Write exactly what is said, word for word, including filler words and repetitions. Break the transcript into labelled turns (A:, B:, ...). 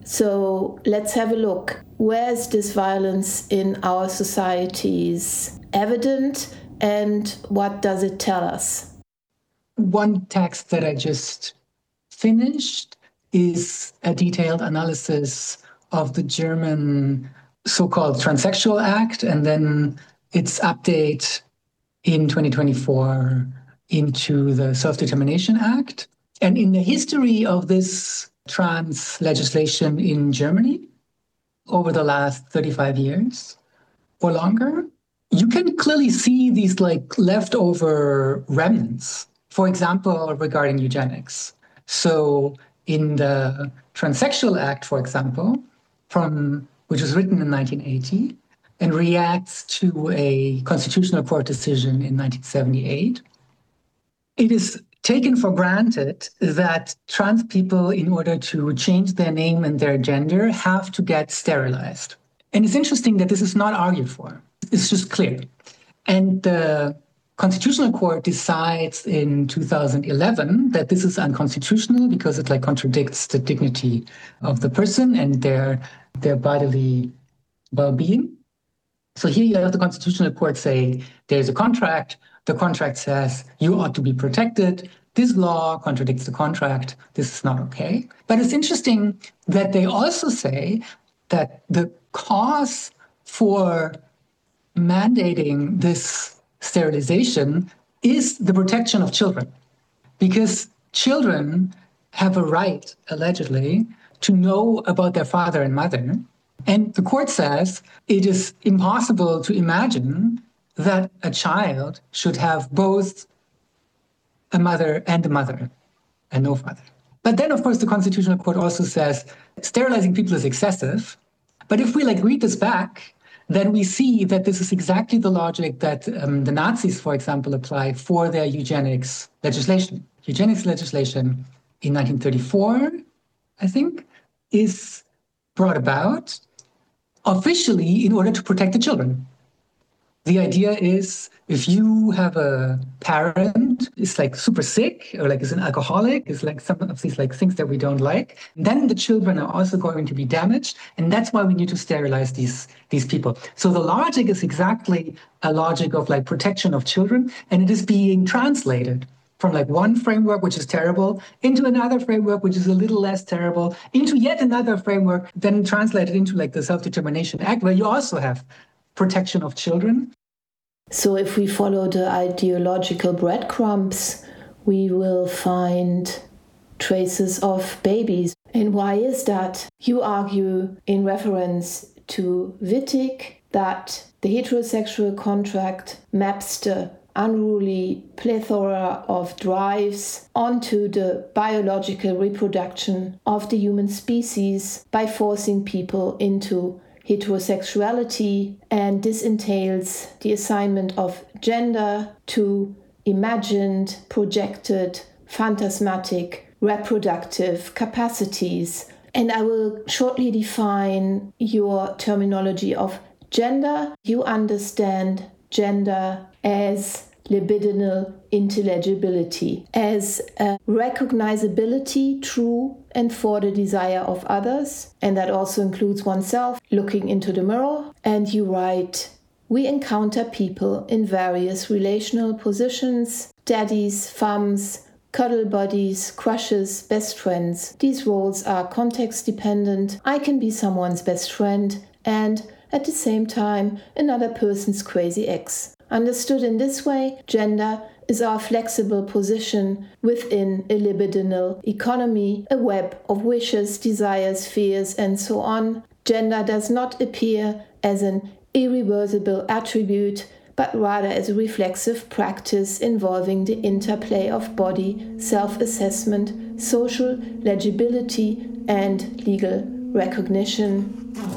A: So let's have a look. Where is this violence in our societies evident, and what does it tell us?
B: One text that I just finished is a detailed analysis of the German so-called Transsexual Act, and then its update in twenty twenty-four into the Self-Determination Act. And in the history of this trans legislation in Germany over the last thirty-five years or longer, you can clearly see these like leftover remnants, for example, regarding eugenics. So in the Transsexual Act, for example, from which was written in nineteen eighty and reacts to a constitutional court decision in nineteen seventy-eight, it is taken for granted that trans people, in order to change their name and their gender, have to get sterilized. And it's interesting that this is not argued for. It's just clear. And the Constitutional Court decides in two thousand eleven that this is unconstitutional because it like contradicts the dignity of the person and their, their bodily well-being. So here you have the Constitutional Court say there's a contract. The contract says you ought to be protected. This law contradicts the contract. This is not okay. But it's interesting that they also say that the cause for mandating this sterilization is the protection of children, because children have a right, allegedly, to know about their father and mother. And the court says it is impossible to imagine that a child should have both a mother and a mother and no father. But then, of course, the Constitutional Court also says sterilizing people is excessive. But if we like read this back, then we see that this is exactly the logic that um, the Nazis, for example, applied for their eugenics legislation. Eugenics legislation in nineteen thirty-four, I think, is brought about officially in order to protect the children. The idea is if you have a parent is like super sick or like is an alcoholic, is like some of these like things that we don't like, then the children are also going to be damaged. And that's why we need to sterilize these, these people. So the logic is exactly a logic of like protection of children, and it is being translated from like one framework, which is terrible, into another framework, which is a little less terrible, into yet another framework, then translated into like the Self-Determination Act, where you also have protection of children.
A: So if we follow the ideological breadcrumbs, we will find traces of babies. And why is that? You argue in reference to Wittig that the heterosexual contract maps the unruly plethora of drives onto the biological reproduction of the human species by forcing people into heterosexuality, and this entails the assignment of gender to imagined, projected, phantasmatic, reproductive capacities. And I will shortly define your terminology of gender. You understand gender as libidinal intelligibility, as a recognizability through and for the desire of others, and that also includes oneself, looking into the mirror. And you write, we encounter people in various relational positions, daddies, femmes, cuddle buddies, crushes, best friends. These roles are context dependent. I can be someone's best friend and at the same time another person's crazy ex. Understood in this way, gender is our flexible position within a libidinal economy, a web of wishes, desires, fears, and so on. Gender does not appear as an irreversible attribute, but rather as a reflexive practice involving the interplay of body, self-assessment, social legibility, and legal recognition.